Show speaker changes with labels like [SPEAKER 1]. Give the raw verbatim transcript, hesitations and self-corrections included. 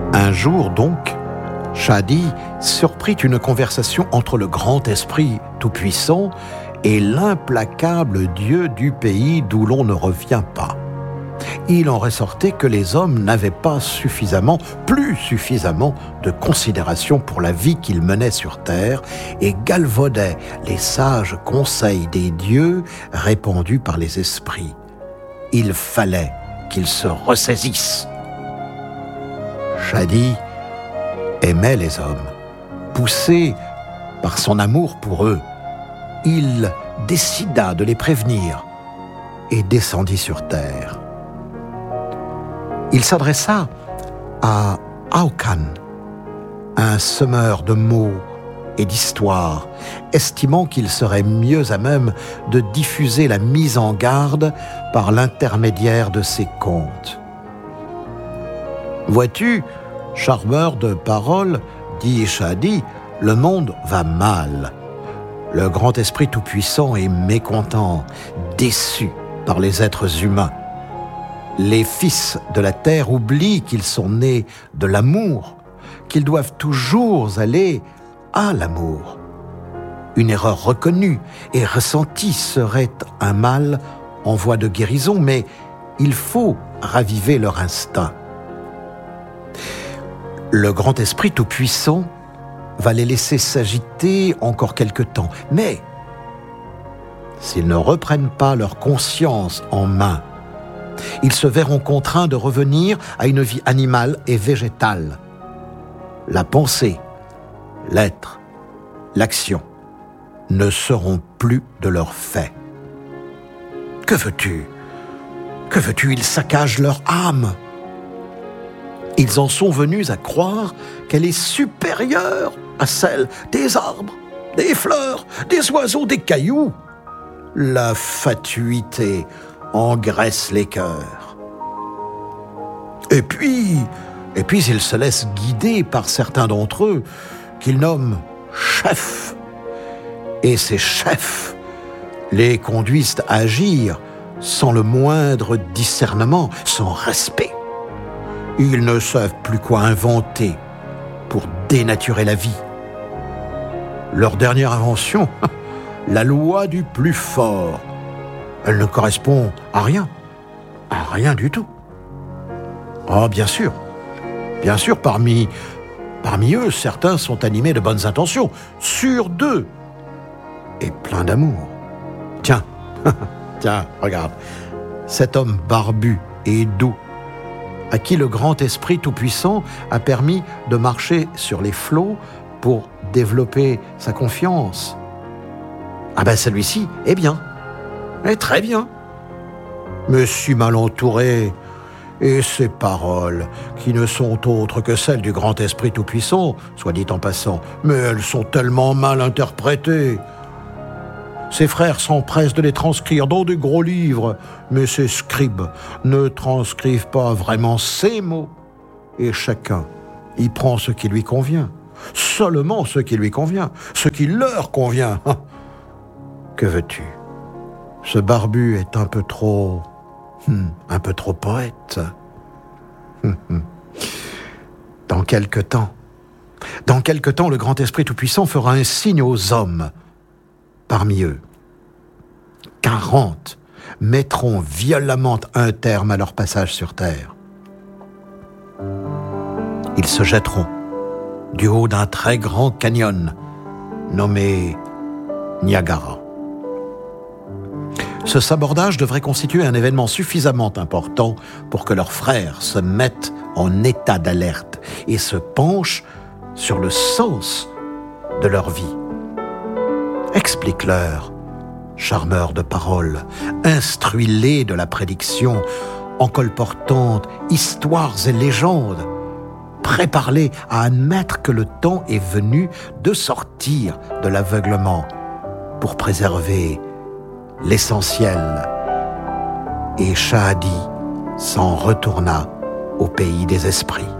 [SPEAKER 1] Un jour donc, Shadi surprit une conversation entre le grand esprit tout-puissant et l'implacable Dieu du pays d'où l'on ne revient pas. Il en ressortait que les hommes n'avaient pas suffisamment, plus suffisamment de considération pour la vie qu'ils menaient sur terre et galvaudaient les sages conseils des dieux répandus par les esprits. Il fallait qu'ils se ressaisissent. Shadi aimait les hommes, poussé par son amour pour eux. Il décida de les prévenir et descendit sur terre. Il s'adressa à Aucan, un semeur de mots et d'histoires, estimant qu'il serait mieux à même de diffuser la mise en garde par l'intermédiaire de ses contes. « Vois-tu, charmeur de paroles, dit Shadi, le monde va mal. Le grand esprit tout-puissant est mécontent, déçu par les êtres humains. Les fils de la terre oublient qu'ils sont nés de l'amour, qu'ils doivent toujours aller à l'amour. Une erreur reconnue et ressentie serait un mal en voie de guérison, mais il faut raviver leur instinct. Le grand esprit tout-puissant va les laisser s'agiter encore quelque temps, mais s'ils ne reprennent pas leur conscience en main, ils se verront contraints de revenir à une vie animale et végétale. La pensée, l'être, l'action ne seront plus de leur fait. Que veux-tu ? Que veux-tu ? Ils saccagent leur âme. Ils en sont venus à croire qu'elle est supérieure à celle des arbres, des fleurs, des oiseaux, des cailloux. La fatuité engraisse les cœurs. Et puis, et puis ils se laissent guider par certains d'entre eux qu'ils nomment chefs. Et ces chefs les conduisent à agir sans le moindre discernement, sans respect. Ils ne savent plus quoi inventer pour dénaturer la vie. Leur dernière invention, la loi du plus fort, elle ne correspond à rien, à rien du tout. Oh, bien sûr, bien sûr, parmi, parmi eux, certains sont animés de bonnes intentions, sûrs d'eux, et pleins d'amour. Tiens, tiens, regarde, cet homme barbu et doux, à qui le grand esprit tout-puissant a permis de marcher sur les flots pour développer sa confiance. Ah ben celui-ci est bien, est très bien, mais si mal entouré, et ses paroles, qui ne sont autres que celles du grand esprit tout-puissant, soit dit en passant, mais elles sont tellement mal interprétées. Ses frères s'empressent de les transcrire dans de gros livres, mais ces scribes ne transcrivent pas vraiment ces mots. Et chacun y prend ce qui lui convient, seulement ce qui lui convient, ce qui leur convient. Que veux-tu ? Ce barbu est un peu trop... Hmm, un peu trop poète. Hum, hum. Dans quelque temps, dans quelque temps, le grand esprit tout-puissant fera un signe aux hommes. Parmi eux, quarante mettront violemment un terme à leur passage sur terre. Ils se jetteront du haut d'un très grand canyon nommé Niagara. Ce sabordage devrait constituer un événement suffisamment important pour que leurs frères se mettent en état d'alerte et se penchent sur le sens de leur vie. Explique-leur, charmeur de paroles, instruis-les de la prédiction, en colportant histoires et légendes. Prépare-les à admettre que le temps est venu de sortir de l'aveuglement pour préserver l'essentiel. Et Shadi s'en retourna au pays des esprits.